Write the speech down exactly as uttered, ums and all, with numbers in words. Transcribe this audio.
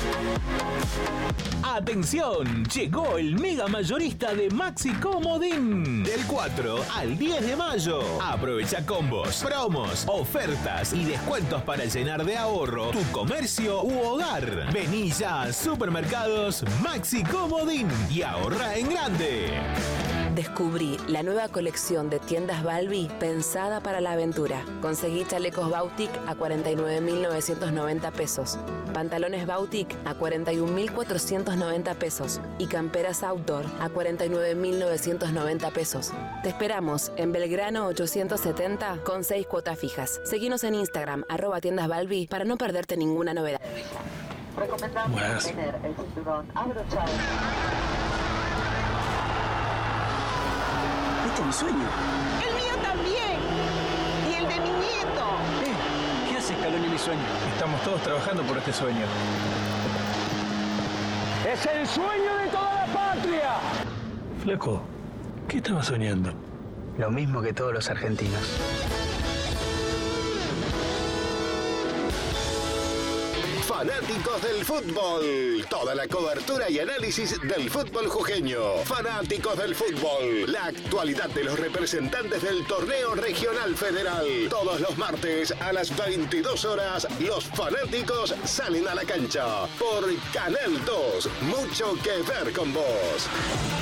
¡Atención! Llegó el mega mayorista de Maxi Comodín. Del cuatro al diez de mayo. Aprovecha combos, promos, ofertas y descuentos para llenar de ahorro tu comercio u hogar. Vení ya a Supermercados Maxi Comodín y ahorra en grande. Descubrí la nueva colección de tiendas Balbi pensada para la aventura. Conseguí chalecos Bautic a cuarenta y nueve mil novecientos noventa pesos, pantalones Bautic a cuarenta y un mil cuatrocientos noventa pesos y camperas Outdoor a cuarenta y nueve mil novecientos noventa pesos. Te esperamos en Belgrano ochocientos setenta con seis cuotas fijas. Seguinos en Instagram, arroba tiendas Balbi, para no perderte ninguna novedad. Recomendamos tener el cinturón abrochado. Este es mi sueño. El mío también. Y el de mi nieto. Eh, ¿qué hace Scaloni mi sueño? Estamos todos trabajando por este sueño. ¡Es el sueño de toda la patria! Flaco, ¿qué estabas soñando? Lo mismo que todos los argentinos. Fanáticos del fútbol. Toda la cobertura y análisis del fútbol jujeño. Fanáticos del fútbol. La actualidad de los representantes del torneo regional federal. Todos los martes a las veintidós horas, los fanáticos salen a la cancha. Por Canal dos. Mucho que ver con vos.